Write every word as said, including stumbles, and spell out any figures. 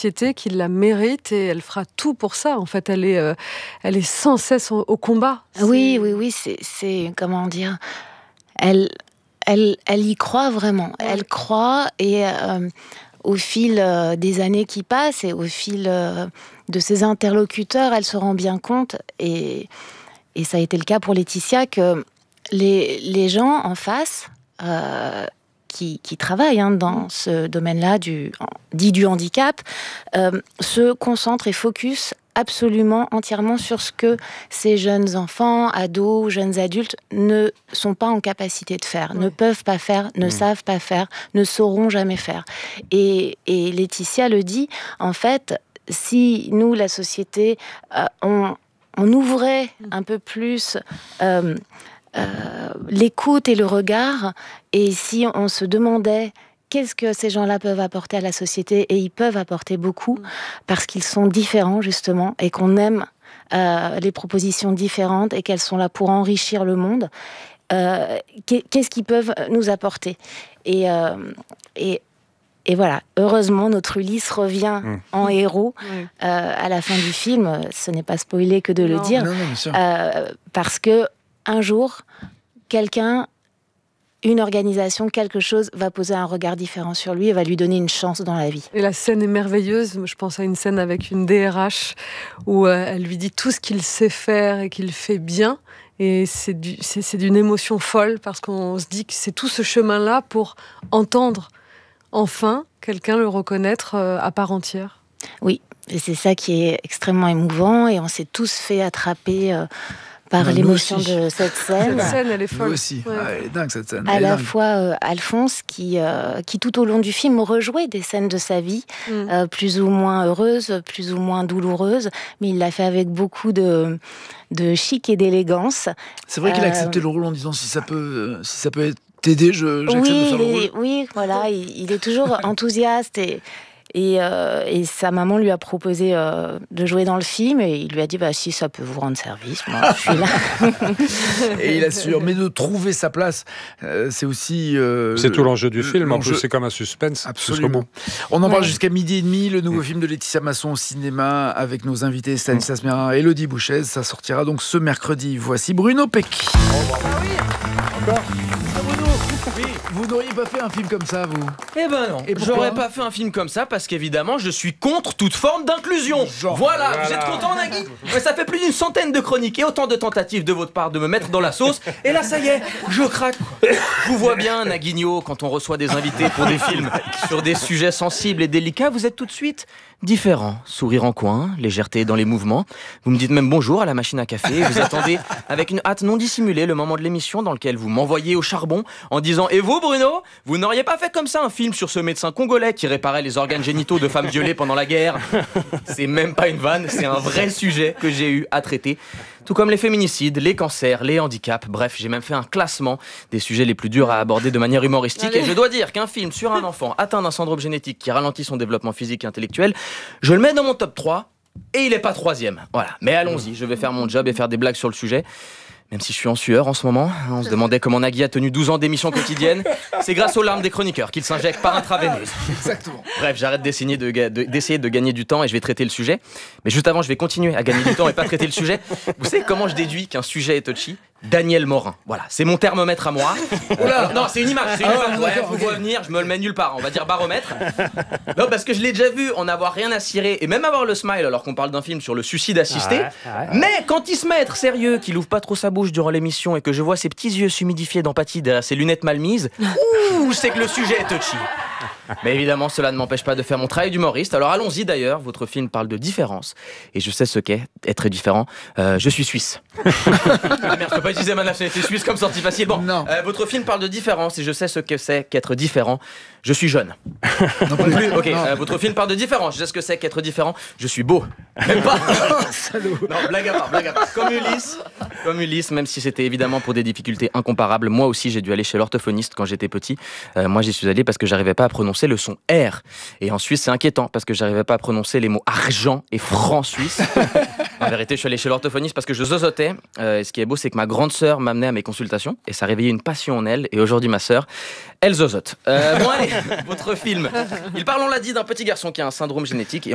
société qui la mérite et elle fera tout pour ça. En fait, elle est, euh, elle est sans cesse au, au combat. C'est... Oui, oui, oui, c'est, c'est, comment dire, elle, elle, elle y croit vraiment. Ouais. Elle croit et euh, au fil euh, des années qui passent et au fil euh, de ses interlocuteurs, elle se rend bien compte, et, et ça a été le cas pour Laetitia, que les, les gens en face... Euh, Qui, qui travaillent hein, dans ce domaine-là, du, dit du handicap, euh, se concentrent et focus absolument entièrement sur ce que ces jeunes enfants, ados, jeunes adultes ne sont pas en capacité de faire, oui. ne peuvent pas faire, ne mmh. savent pas faire, ne sauront jamais faire. Et, et Laetitia le dit, en fait, si nous, la société, euh, on, on ouvrait un peu plus... Euh, Euh, l'écoute et le regard, et si on se demandait qu'est-ce que ces gens-là peuvent apporter à la société, et ils peuvent apporter beaucoup, parce qu'ils sont différents justement, et qu'on aime euh, les propositions différentes, et qu'elles sont là pour enrichir le monde, euh, qu'est-ce qu'ils peuvent nous apporter, et, euh, et Et voilà, heureusement, notre Ulysse revient mmh. en héros mmh. euh, à la fin du film. Ce n'est pas spoilé que de non. le dire, non, non, bien sûr. Euh, parce que un jour, quelqu'un, une organisation, quelque chose va poser un regard différent sur lui et va lui donner une chance dans la vie. Et la scène est merveilleuse. Je pense à une scène avec une D R H où euh, elle lui dit tout ce qu'il sait faire et qu'il fait bien. Et c'est, du, c'est, c'est d'une émotion folle, parce qu'on se dit que c'est tout ce chemin-là pour entendre enfin quelqu'un le reconnaître euh, à part entière. Oui, et c'est ça qui est extrêmement émouvant, et on s'est tous fait attraper euh, par non, l'émotion de cette scène. Cette scène, elle est folle. Nous aussi, ouais. Ouais, elle est dingue cette scène. À elle la dingue. fois euh, Alphonse, qui, euh, qui tout au long du film rejouait des scènes de sa vie, mm. euh, plus ou moins heureuses, plus ou moins douloureuses, mais il l'a fait avec beaucoup de, de chic et d'élégance. C'est vrai qu'il a accepté euh... le rôle en disant si ça peut, si ça peut être t'aider, je, j'accepte oui, de faire le rôle. Est, oui, voilà, il, il est toujours enthousiaste, et, et, euh, et sa maman lui a proposé euh, de jouer dans le film, et il lui a dit bah, si ça peut vous rendre service, moi je suis là. Et il assure, mais de trouver sa place, euh, c'est aussi... Euh, c'est le, tout l'enjeu du film, l'enjeu... en plus c'est comme un suspense. Absolument. On en ouais. parle jusqu'à midi et demi, le nouveau mmh. film de Laetitia Masson au cinéma, avec nos invités Stanislas mmh. Mérin et Élodie Bouchez. Ça sortira donc ce mercredi. Voici Bruno Peck. Oh, bah, ah oui. Encore Oui, vous n'auriez pas fait un film comme ça, vous? Eh ben non, j'aurais pas fait un film comme ça parce qu'évidemment, je suis contre toute forme d'inclusion. Genre, voilà, voilà, vous êtes content, Nagui? Mais ça fait plus d'une centaine de chroniques et autant de tentatives de votre part de me mettre dans la sauce. Et là, ça y est, je craque. Je vous vois bien, Naguinho, quand on reçoit des invités pour des films sur des sujets sensibles et délicats, vous êtes tout de suite différent. Sourire en coin, légèreté dans les mouvements. Vous me dites même bonjour à la machine à café. Vous attendez avec une hâte non dissimulée le moment de l'émission dans lequel vous m'envoyez au charbon en disant « Et vous, Bruno, vous n'auriez pas fait comme ça un film sur ce médecin congolais qui réparait les organes génitaux de femmes violées pendant la guerre ?» C'est même pas une vanne, c'est un vrai sujet que j'ai eu à traiter. Tout comme les féminicides, les cancers, les handicaps, bref, j'ai même fait un classement des sujets les plus durs à aborder de manière humoristique. Allez. Et je dois dire qu'un film sur un enfant atteint d'un syndrome génétique qui ralentit son développement physique et intellectuel, je le mets dans mon top trois, et il est pas troisième. Voilà, mais allons-y, je vais faire mon job et faire des blagues sur le sujet. Même si je suis en sueur en ce moment, on se demandait comment Nagui a tenu douze ans d'émission quotidienne. C'est grâce aux larmes des chroniqueurs qu'il s'injecte par intraveineuse. Exactement. Bref, j'arrête d'essayer de, de, d'essayer de gagner du temps et je vais traiter le sujet. Mais juste avant, je vais continuer à gagner du temps et pas traiter le sujet. Vous savez comment je déduis qu'un sujet est touchy? Daniel Morin. Voilà, c'est mon thermomètre à moi. Oh là, non, c'est une image. C'est une image. Ouais, faut okay. venir, je me le mets nulle part. On va dire baromètre. Non, parce que je l'ai déjà vu en avoir rien à cirer et même avoir le smile alors qu'on parle d'un film sur le suicide assisté. Ouais, ouais. Mais quand il se met à être sérieux, qu'il ouvre pas trop sa bouche durant l'émission et que je vois ses petits yeux s'humidifier d'empathie derrière ses lunettes mal mises, ouh, c'est que le sujet est touchy. Mais évidemment, cela ne m'empêche pas de faire mon travail d'humoriste. Alors allons-y d'ailleurs, votre film parle de différence. Et je sais ce qu'est être différent. Euh, je suis suisse. Ah merde, je peux pas utiliser ma nationalité suisse comme sortie facile. Bon, euh, votre film parle de différence et je sais ce que c'est qu'être différent. Je suis jeune. Non plus. Ok, non. Euh, votre film parle de différence. Je sais ce que c'est qu'être différent. Je suis beau. Même pas. Salaud. Non, blague à part, blague à part. Comme Ulysse. Comme Ulysse, même si c'était évidemment pour des difficultés incomparables. Moi aussi, j'ai dû aller chez l'orthophoniste quand j'étais petit. Euh, moi, j'y suis allé parce que j'arrivais pas à prononcer le son R. Et en Suisse, c'est inquiétant parce que j'arrivais pas à prononcer les mots argent et franc suisse. En vérité, je suis allé chez l'orthophoniste parce que je zozotais. Euh, et ce qui est beau, c'est que ma grande sœur m'amenait à mes consultations et ça réveillait une passion en elle. Et aujourd'hui, ma sœur, elle zozote. Euh, bon, allez, votre film. Il parle, on l'a dit, d'un petit garçon qui a un syndrome génétique. Et